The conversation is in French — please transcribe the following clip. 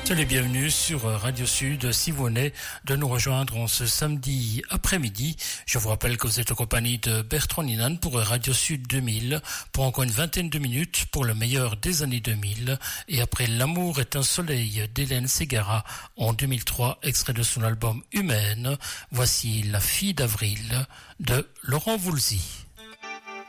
Soyez les bienvenus sur Radio Sud. Si vous venez de nous rejoindre en ce samedi après-midi, je vous rappelle que vous êtes en compagnie de Bertrand Ninan pour Radio Sud 2000, pour encore une vingtaine de minutes pour le meilleur des années 2000. Et après L'amour est un soleil d'Hélène Ségara en 2003, extrait de son album Humaine, voici La fille d'avril de Laurent Voulzy.